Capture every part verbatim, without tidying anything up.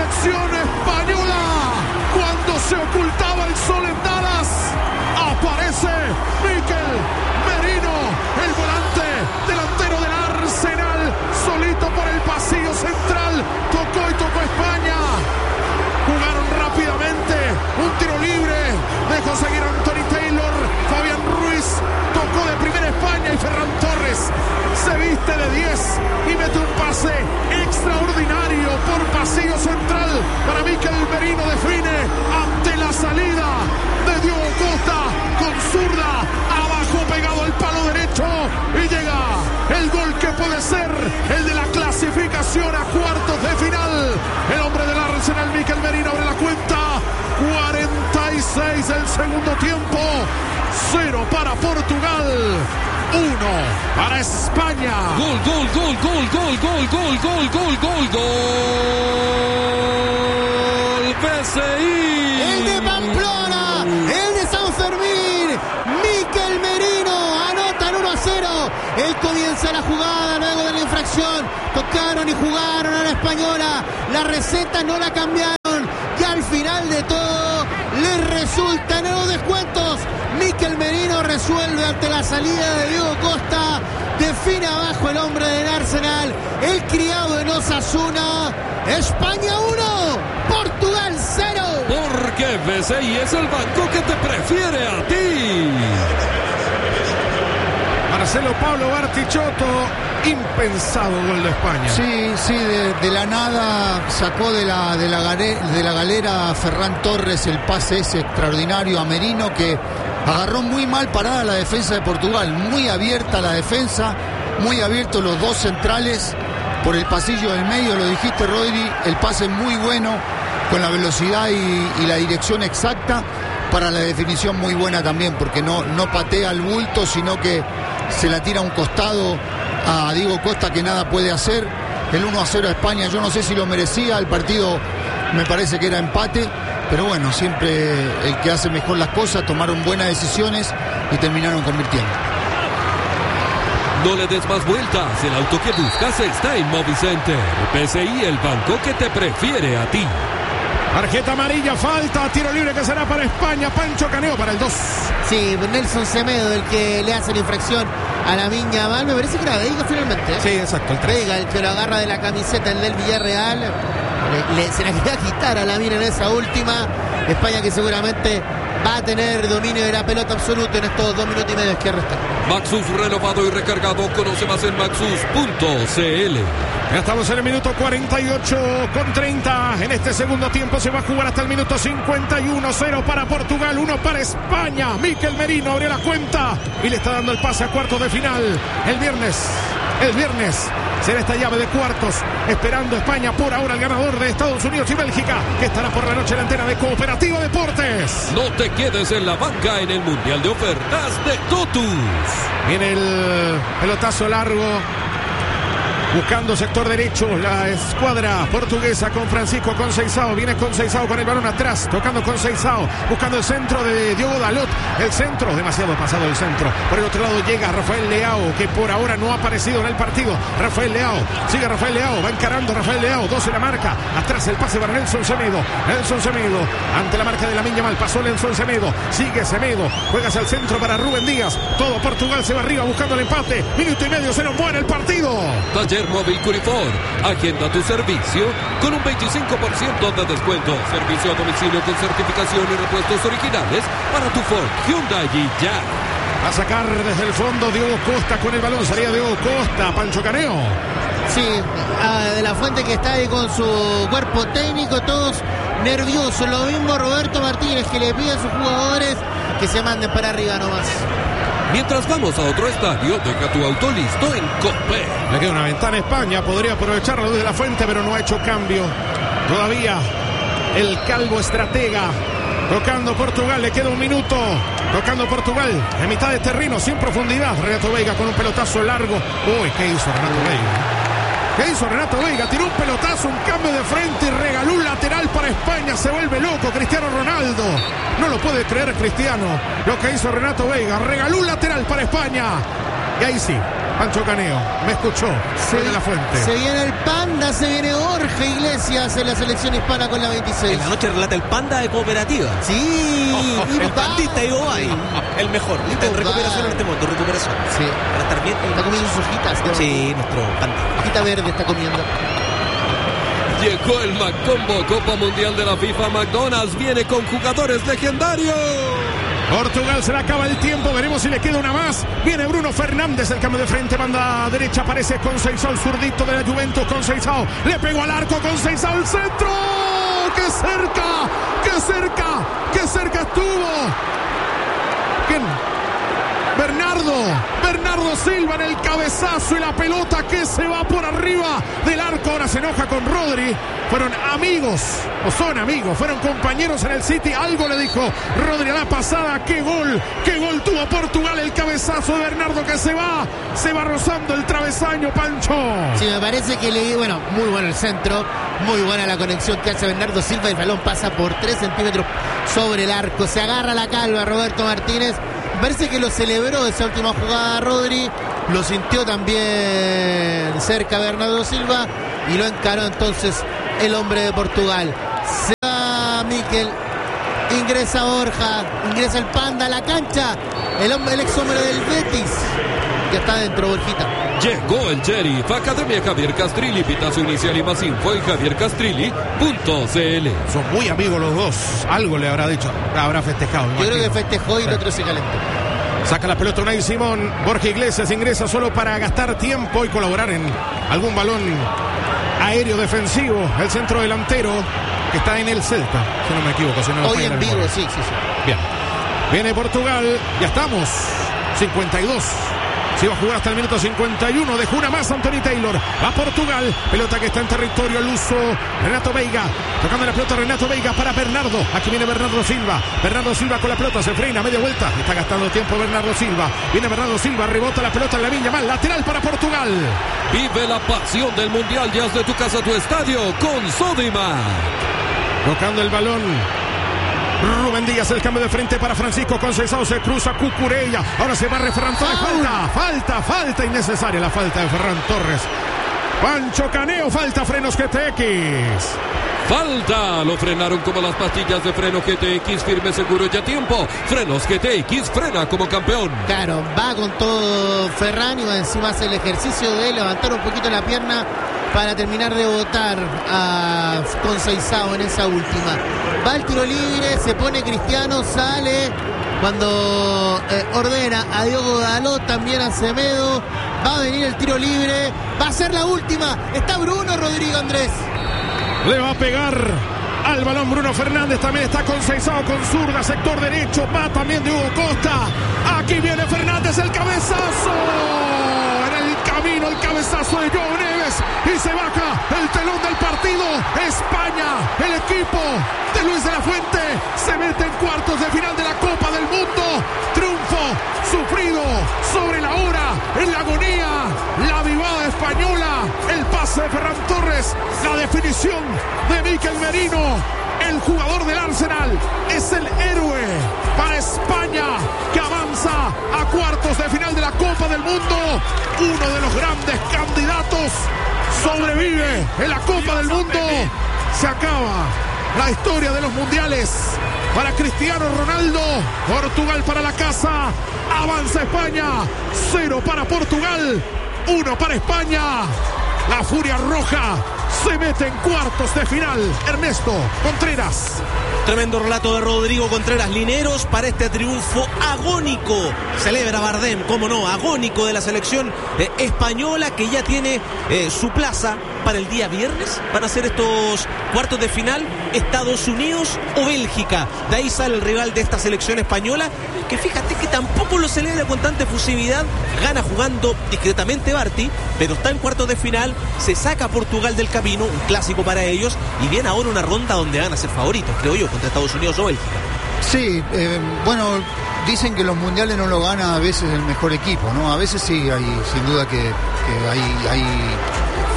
selección española. Cuando se ocultaba el sol en Dallas, aparece Mikel Merino, el volante delantero del Arsenal, solito por el pasillo central. Tocó y tocó España. Jugaron rápidamente, un tiro libre, dejó seguir a Anthony Taylor, Fabián Ruiz, tocó de primera España y Ferran Torres se viste de diez y mete un pase extraordinario por pasillo central para Mikel Merino. Define ante la salida de Diogo Costa con zurda, abajo pegado al palo derecho y llega el gol que puede ser el de la clasificación a cuartos de final. El hombre del Arsenal, Mikel Merino, abre la cuenta. cuarenta y seis del segundo tiempo, cero para Portugal, uno para España. Gol, gol, gol, gol, gol, gol, gol, gol, gol, gol, gol. P S I. El de Pamplona, el de San Fermín. Mikel Merino anota el uno a cero. Él comienza la jugada luego de la infracción. Tocaron y jugaron a la española. La receta no la cambiaron. Y al final de todo les resultan en los descuentos. Mikel Merino resuelve ante la salida de Diogo Costa. Define abajo el hombre del Arsenal. El criado en Osasuna. España uno, Portugal cero. Porque P S I es el banco que te prefiere a ti. Marcelo Pablo Bartichotto, impensado gol de España. Sí, sí, de, de la nada sacó de la, de, la gare, de la galera a Ferran Torres el pase ese extraordinario a Merino, que agarró muy mal parada la defensa de Portugal. Muy abierta la defensa, muy abiertos los dos centrales por el pasillo del medio, lo dijiste, Rodri, el pase muy bueno, con la velocidad y, y la dirección exacta. Para la definición muy buena también, porque no, no patea al bulto, sino que se la tira a un costado a Diego Costa, que nada puede hacer. El uno a cero a España, yo no sé si lo merecía, el partido me parece que era empate, pero bueno, siempre el que hace mejor las cosas, tomaron buenas decisiones y terminaron convirtiendo. No le des más vueltas, el auto que buscas está en Movicenter. P S I, el banco que te prefiere a ti. Tarjeta amarilla, falta, tiro libre que será para España. Pancho Caneo para el dos. Sí, Nelson Semedo, el que le hace la infracción a Lamine Yamal. Me parece que era Veiga finalmente. Sí, exacto, el tres. Veiga, el que lo agarra de la camiseta, el del Villarreal. Le, le, se la quería quitar a Lamine en esa última. España que seguramente va a tener dominio de la pelota absoluto en estos dos minutos y medio que restan. Maxus renovado y recargado. Conoce más en maxus punto c l. Ya estamos en el minuto cuarenta y ocho con treinta. En este segundo tiempo se va a jugar hasta el minuto cincuenta y uno. Cero para Portugal, uno para España. Mikel Merino abre la cuenta y le está dando el pase a cuartos de final. El viernes, el viernes será esta llave de cuartos. Esperando España por ahora el ganador de Estados Unidos y Bélgica, que estará por la noche en la antena de Cooperativa Deportes. No te quedes en la banca en el Mundial de Ofertas de Totus. Viene el pelotazo largo. Buscando sector derecho, la escuadra portuguesa con Francisco Conceição. Viene Conceição con el balón atrás, tocando Conceição, buscando el centro de Diogo Dalot. El centro, demasiado pasado el centro. Por el otro lado llega Rafael Leao, que por ahora no ha aparecido en el partido. Rafael Leao, sigue Rafael Leao, va encarando Rafael Leao, dos en la marca. Atrás el pase para Nelson Semedo. Nelson Semedo, ante la marca de Lamine Yamal, pasó Nelson Semedo. Sigue Semedo, juegas al centro para Rubén Díaz. Todo Portugal se va arriba buscando el empate. Minuto y medio, se nos muere el partido. Taller Móvil Curifor, agenda tu servicio con un veinticinco por ciento de descuento. Servicio a domicilio con certificación y repuestos originales para tu Ford, Hyundai y Jack. A sacar desde el fondo Diogo Costa con el balón, salía Diogo Costa, Pancho Caneo. Sí, de la Fuente que está ahí con su cuerpo técnico, todos nerviosos. Lo mismo Roberto Martínez, que le pide a sus jugadores que se manden para arriba nomás. Mientras vamos a otro estadio, deja tu auto listo en Copé. Le queda una ventana a España, podría aprovecharlo desde la Fuente, pero no ha hecho cambio. Todavía el calvo estratega. Tocando Portugal, le queda un minuto. Tocando Portugal, en mitad de terreno, sin profundidad. Renato Veiga con un pelotazo largo. Uy, ¿qué hizo Renato Veiga? ¿Qué hizo Renato Veiga? Tiró un pelotazo, un cambio de frente y regaló un lateral para España se vuelve loco. Cristiano Ronaldo. No lo puede creer Cristiano. Lo que hizo Renato Veiga. Regaló un lateral para España. Y ahí sí, Pancho Caneo, me escuchó. Se, de la Fuente. Se viene el Panda, se viene Borja Iglesias en la selección hispana con la veintiséis. En la noche relata el Panda de Cooperativa. Sí, oh, oh, el pandista Igobay, el mejor. Está en recuperación en este momento, recuperación. Sí. Para estar bien. Está comiendo sus hojitas. ¿No? Sí, nuestro Panda. Hojita verde está comiendo. Llegó el Macombo, Copa Mundial de la FIFA. McDonald's viene con jugadores legendarios. Portugal se le acaba el tiempo, veremos si le queda una más. Viene Bruno Fernández, el cambio de frente, banda derecha, aparece Conceição, el zurdito de la Juventus. Conceição le pegó al arco, Conceição, el centro. ¡Qué cerca! ¡Qué cerca! ¡Qué cerca estuvo! ¿Quién? Bernardo, Bernardo Silva en el cabezazo y la pelota que se va por arriba del arco. Ahora se enoja con Rodri. Fueron amigos, o son amigos, fueron compañeros en el City. Algo le dijo Rodri a la pasada. ¡Qué gol! ¡Qué gol tuvo Portugal! El cabezazo de Bernardo que se va, se va rozando el travesaño, Pancho. Sí, me parece que le bueno, muy bueno el centro, muy buena la conexión que hace Bernardo Silva. El balón pasa por tres centímetros sobre el arco. Se agarra la calva Roberto Martínez. Parece que lo celebró esa última jugada Rodri, lo sintió también cerca Bernardo Silva y lo encaró entonces el hombre de Portugal. Se va Mikel, ingresa Borja, ingresa el Panda a la cancha, el, hombre, el ex hombre del Betis, que está dentro, Borjita. Llegó el Sheriff, Academia Javier Castrilli, pitazo inicial y más info en javier castrilli punto c l. Son muy amigos los dos, algo le habrá dicho, habrá festejado. Yo creo que festejó y el otro se calentó. Saca la pelota Unai Simón, Borja Iglesias ingresa solo para gastar tiempo y colaborar en algún balón aéreo defensivo. El centro delantero que está en el Celta, si no me equivoco. Si no Hoy en vivo, sí, sí, sí. Bien, viene Portugal, ya estamos, cincuenta y dos. Se iba a jugar hasta el minuto cincuenta y uno. Dejó una más Anthony Taylor. Va Portugal. Pelota que está en territorio al uso. Renato Veiga. Tocando la pelota Renato Veiga para Bernardo. Aquí viene Bernardo Silva. Bernardo Silva con la pelota. Se frena. Media vuelta. Está gastando tiempo Bernardo Silva. Viene Bernardo Silva. Rebota la pelota en la Viña. Mal. Lateral para Portugal. Vive la pasión del Mundial. Ya de tu casa a tu estadio con Sodimac. Tocando el balón Rubén Díaz, el cambio de frente para Francisco Conceição, se cruza Cucurella, ahora se barre Ferran Torres, falta, falta, falta innecesaria la falta de Ferran Torres. Pancho Caneo, falta frenos G T X. Falta, lo frenaron como las pastillas de freno G T X, firme, seguro y a tiempo. Frenos G T X, frena como campeón. Claro, va con todo Ferran y va encima hace el ejercicio de levantar un poquito la pierna para terminar de botar a Conceição en esa última. Va el tiro libre, se pone Cristiano, sale cuando eh, ordena a Diogo Dalot, también a Semedo. Va a venir el tiro libre, va a ser la última. Está Bruno Rodrigo Andrés. Le va a pegar al balón Bruno Fernández, también está Conceição con zurda, sector derecho, va también de Hugo Costa. Aquí viene Fernández, el cabezazo. En el camino, el cabezazo de João Neves y se baja el telón del partido. España, el equipo de Luis de la Fuente, se mete en cuartos de final de la Copa del Mundo. Triunfo sufrido sobre la hora, en la agonía, la vivada española, el pase de Ferran Torres, la definición de Mikel Merino. El jugador del Arsenal es el héroe para España, que avanza a cuartos de final de la Copa del Mundo. Uno de los grandes candidatos sobrevive en la Copa del Mundo. Se acaba la historia de los mundiales para Cristiano Ronaldo. Portugal para la casa. Avanza España. Cero para Portugal. Uno para España. La Furia Roja se mete en cuartos de final. Ernesto Contreras. Tremendo relato de Rodrigo Contreras. Lineros para este triunfo agónico. Celebra Bardem, cómo no, agónico de la selección eh, española, que ya tiene eh, su plaza para el día viernes. Van a ser estos cuartos de final Estados Unidos o Bélgica. De ahí sale el rival de esta selección española, que fíjate que tampoco lo celebra con tanta efusividad. Gana jugando discretamente Barty, pero está en cuartos de final. Se saca a Portugal del camino, un clásico para ellos, y viene ahora una ronda donde van a ser favoritos, creo yo, contra Estados Unidos o Bélgica. Sí, eh, bueno, dicen que los mundiales no lo gana a veces el mejor equipo, ¿no? A veces sí, hay sin duda que, que hay, hay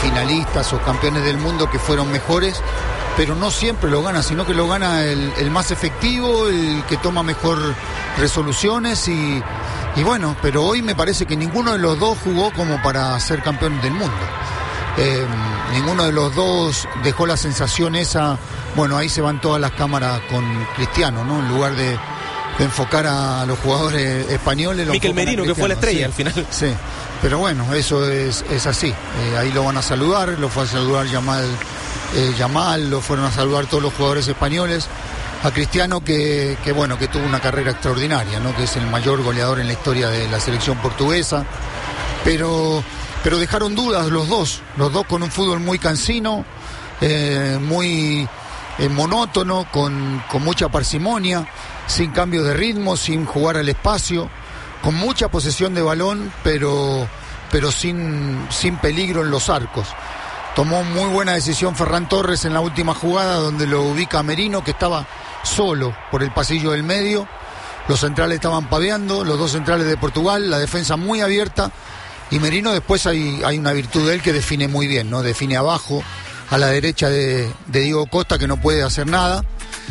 finalistas o campeones del mundo que fueron mejores, pero no siempre lo gana, sino que lo gana el, el más efectivo, el que toma mejor resoluciones y, y bueno, pero hoy me parece que ninguno de los dos jugó como para ser campeón del mundo. Eh, ninguno de los dos dejó la sensación esa, bueno, ahí se van todas las cámaras con Cristiano, ¿no? En lugar de, de enfocar a los jugadores españoles. Mikel Merino, que fue la estrella, sí, al final. Sí, pero bueno, eso es, es así. Eh, ahí lo van a saludar, lo fue a saludar Yamal, eh, Yamal, lo fueron a saludar todos los jugadores españoles. A Cristiano que, que bueno, que tuvo una carrera extraordinaria, ¿no? Que es el mayor goleador en la historia de la selección portuguesa. Pero... Pero dejaron dudas los dos, los dos con un fútbol muy cansino, eh, muy eh, monótono, con, con mucha parsimonia, sin cambios de ritmo, sin jugar al espacio, con mucha posesión de balón, pero, pero sin, sin peligro en los arcos. Tomó muy buena decisión Ferran Torres en la última jugada, donde lo ubica a Merino, que estaba solo por el pasillo del medio. Los centrales estaban paveando, los dos centrales de Portugal, la defensa muy abierta. Y Merino después hay, hay una virtud de él que define muy bien, ¿no? Define abajo, a la derecha de, de Diego Costa, que no puede hacer nada.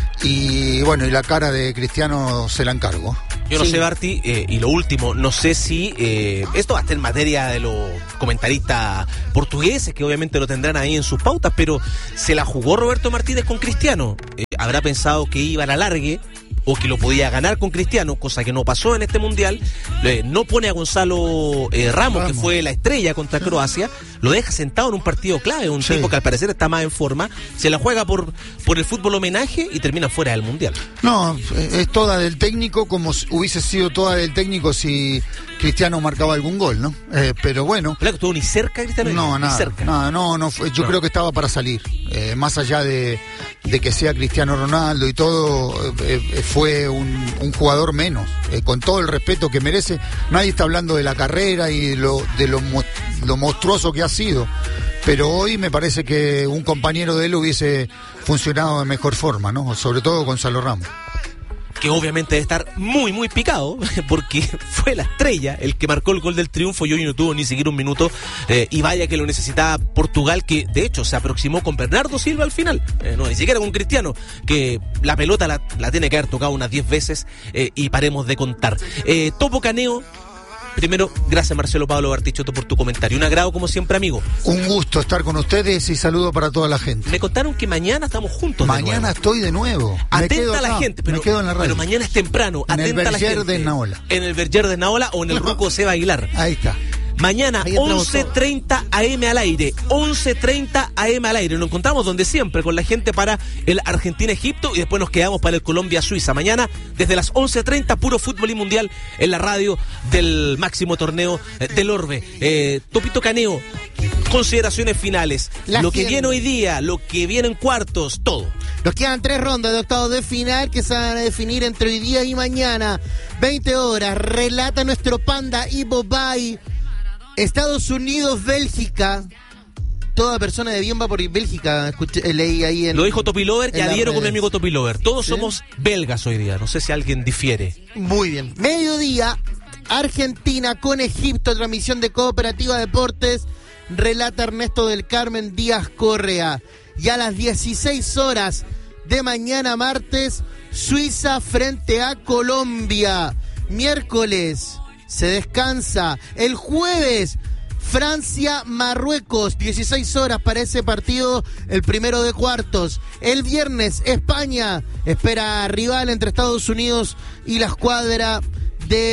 Y bueno, y la cara de Cristiano se la encargo. Yo no Sí. sé, Barty, eh, y lo último, no sé si eh, esto va a estar en materia de los comentaristas portugueses, que obviamente lo tendrán ahí en sus pautas, pero ¿se la jugó Roberto Martínez con Cristiano? Eh, ¿Habrá pensado que iba a la largue o que lo podía ganar con Cristiano, cosa que no pasó en este Mundial? Eh, no pone a Gonzalo eh, Ramos, Ramos, que fue la estrella contra Croacia, lo deja sentado en un partido clave, un sí. tipo que al parecer está más en forma, se la juega por, por el fútbol homenaje y termina fuera del Mundial. No, es toda del técnico, como hubiese sido toda del técnico si Cristiano marcaba algún gol, ¿no? Eh, pero bueno. ¿Claro que estuvo ni cerca, Cristiano? No, ni nada, cerca. nada, no, no, yo no. creo que estaba para salir. Eh, más allá de, de que sea Cristiano Ronaldo y todo, eh, fue un, un jugador menos. Eh, con todo el respeto que merece, nadie está hablando de la carrera y lo, de lo, lo monstruoso que ha sido. Pero hoy me parece que un compañero de él hubiese funcionado de mejor forma, ¿no? Sobre todo Gonzalo Ramos. Que obviamente debe estar muy, muy picado, porque fue la estrella el que marcó el gol del triunfo y hoy no tuvo ni siquiera un minuto, eh, y vaya que lo necesitaba Portugal, que de hecho se aproximó con Bernardo Silva al final, eh, no, ni siquiera con Cristiano, que la pelota la, la tiene que haber tocado unas diez veces, eh, y paremos de contar. Eh, Topo Caneo. Primero, gracias Marcelo Pablo Bartichotto por tu comentario. Un agrado como siempre, amigo. Un gusto estar con ustedes y saludo para toda la gente. Me contaron que mañana estamos juntos. Mañana de estoy de nuevo. Atenta a la gente, pero, me quedo en la radio. Pero mañana es temprano. En atenta el a la gente. de Naola. En el Verger de Naola o en el Ruco Seba Aguilar. Ahí está. Mañana, once treinta a eme al aire. once treinta a eme al aire. Nos encontramos donde siempre, con la gente para el Argentina-Egipto y después nos quedamos para el Colombia-Suiza. Mañana, desde las once treinta, puro fútbol y mundial en la radio del máximo torneo del Orbe. Eh, Topito Caneo, consideraciones finales. La lo que viene hoy día, lo que viene en cuartos, todo. Nos quedan tres rondas de octavos de final que se van a definir entre hoy día y mañana. veinte horas. Relata nuestro panda Ivo Bay. Estados Unidos, Bélgica. Toda persona de bien va por Bélgica. Escuché, leí ahí en. Lo dijo Topilover y adhiero con mi amigo Topilover. Todos ¿Sí? somos belgas hoy día. No sé si alguien difiere. Muy bien. Mediodía, Argentina con Egipto. Transmisión de Cooperativa Deportes. Relata Ernesto del Carmen Díaz Correa. Y a las dieciséis horas de mañana martes, Suiza frente a Colombia. Miércoles se descansa. El jueves, Francia, Marruecos, dieciséis horas para ese partido, el primero de cuartos. El viernes, España espera rival entre Estados Unidos y la escuadra de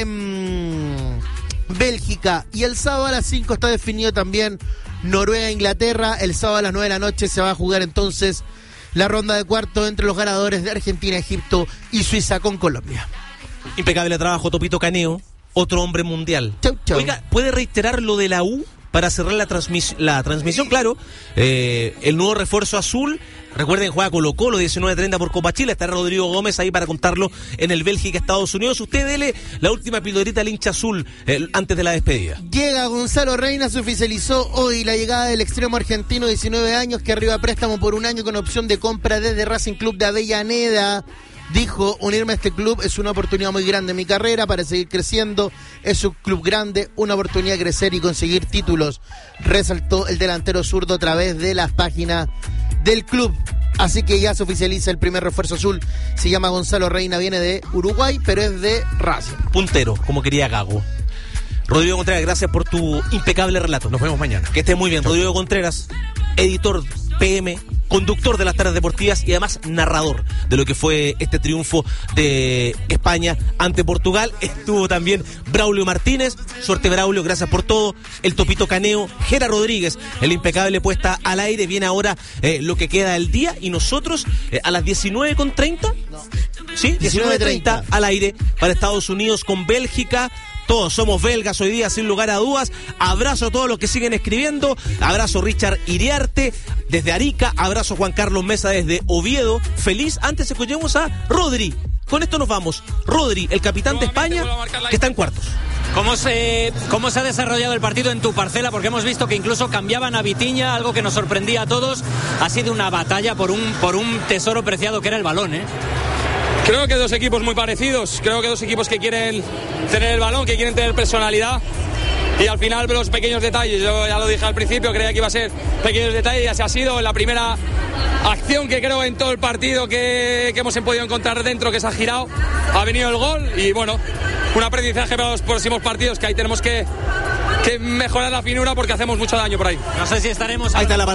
mmm, Bélgica. Y el sábado a las cinco está definido también Noruega, Inglaterra. El sábado a las nueve de la noche se va a jugar entonces la ronda de cuartos entre los ganadores de Argentina, Egipto y Suiza con Colombia. Impecable trabajo, Topito Caneo. Otro hombre mundial. Chau, chau. Oiga, ¿puede reiterar lo de la U para cerrar la, transmis- la transmisión? Claro, eh, el nuevo refuerzo azul. Recuerden, juega Colo Colo, diecinueve treinta por Copa Chile. Está Rodrigo Gómez ahí para contarlo en el Bélgica-Estados Unidos. Usted dele la última pildorita al hincha azul eh, antes de la despedida. Llega Gonzalo Reina, se oficializó hoy la llegada del extremo argentino, diecinueve años, que arriba a préstamo por un año con opción de compra desde Racing Club de Avellaneda. Dijo, unirme a este club es una oportunidad muy grande en mi carrera para seguir creciendo. Es un club grande, una oportunidad de crecer y conseguir títulos, resaltó el delantero zurdo a través de las páginas del club. Así que ya se oficializa el primer refuerzo azul. Se llama Gonzalo Reina, viene de Uruguay, pero es de Racing. Puntero, como quería Gago. Rodrigo Contreras, gracias por tu impecable relato. Nos vemos mañana. Que esté muy bien. Rodrigo Contreras, editor P M, conductor de las tardes deportivas y además narrador de lo que fue este triunfo de España ante Portugal. Estuvo también Braulio Martínez. Suerte, Braulio, gracias por todo. El Topito Caneo, Gera Rodríguez, el impecable puesta al aire. Viene ahora eh, lo que queda del día y nosotros eh, a las diecinueve con treinta. No. Sí, diecinueve treinta al aire para Estados Unidos con Bélgica. Todos somos belgas hoy día, sin lugar a dudas. Abrazo a todos los que siguen escribiendo. Abrazo Richard Iriarte desde Arica. Abrazo Juan Carlos Mesa desde Oviedo. Feliz. Antes escuchemos a Rodri. Con esto nos vamos. Rodri, el capitán de España, que está en cuartos. ¿Cómo se, ¿Cómo se ha desarrollado el partido en tu parcela? Porque hemos visto que incluso cambiaban a Vitinha, algo que nos sorprendía a todos. Ha sido una batalla por un, por un tesoro preciado que era el balón, ¿eh? Creo que dos equipos muy parecidos, creo que dos equipos que quieren tener el balón, que quieren tener personalidad y al final los pequeños detalles, yo ya lo dije al principio, creía que iba a ser pequeños detalles y así ha sido. En la primera acción que creo en todo el partido que, que hemos podido encontrar dentro, que se ha girado, ha venido el gol y bueno, un aprendizaje para los próximos partidos, que ahí tenemos que, que mejorar la finura porque hacemos mucho daño por ahí. No sé si estaremos... Ahí está la palabra.